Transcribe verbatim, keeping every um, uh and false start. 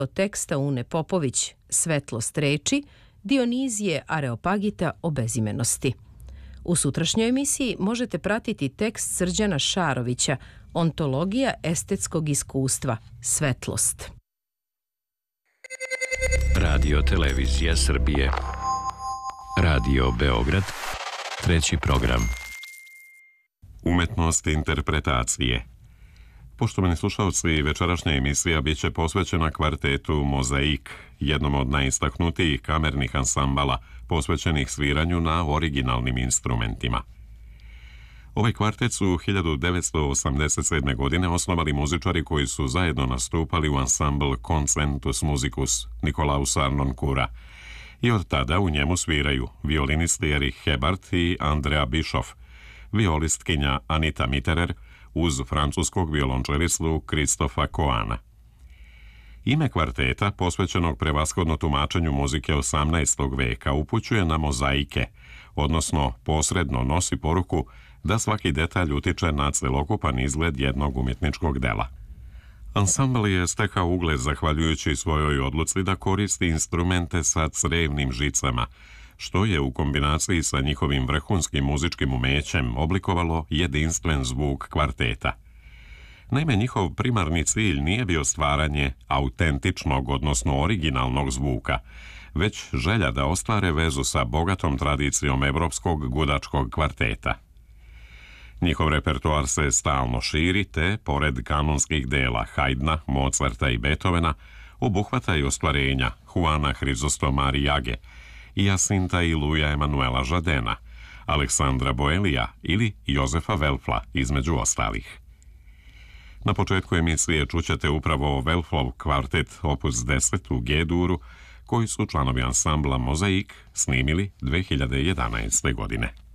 teksta Une Popović Svetlost reči, Dionizije Areopagita o bezimenosti. U sutrašnjoj emisiji možete pratiti tekst Srđana Šarovića Ontologija estetskog iskustva Svetlost. Radio Televizija Srbije. Radio Beograd. Treći program. Umetnost interpretacije. Poštovani slušalci, večerašnja emisija bit će posvećena kvartetu Mozaik, jednom od najistaknutijih kamernih ansambala posvećenih sviranju na originalnim instrumentima. Ovaj kvartet su hiljadu devetsto osamdeset sedme. godine osnovali muzičari koji su zajedno nastupali u ansambl Concentus Musicus Nikolausa Arnonkura i od tada u njemu sviraju violinisti Erich Hebart i Andrea Bischoff, violistkinja Anita Mitterer uz francuskog violončelistu Kristofa Koana. Ime kvarteta, posvećenog prevashodno tumačenju muzike osamnaestog veka, upućuje na mozaike, odnosno posredno nosi poruku da svaki detalj utiče na celokupan izgled jednog umjetničkog dela. Ansambl je stekao ugled zahvaljujući svojoj odluci da koristi instrumente sa crevnim žicama, što je u kombinaciji sa njihovim vrhunskim muzičkim umećem oblikovalo jedinstven zvuk kvarteta. Naime, njihov primarni cilj nije bio stvaranje autentičnog, odnosno originalnog zvuka, već želja da ostvare vezu sa bogatom tradicijom evropskog gudačkog kvarteta. Njihov repertoar se stalno širi, te, pored kanonskih dela Haydna, Mozarta i Beethovena, obuhvata i ostvarenja Juana Hrizostoma Arriage, Jacinta i Luja Emanuela Žadena, Aleksandra Boelija ili Jozefa Welfla, između ostalih. Na početku emisije čućete upravo Welflov kvartet opus deset u G-duru, koji su članovi ansambla Mozaik snimili dve hiljade jedanaeste. godine.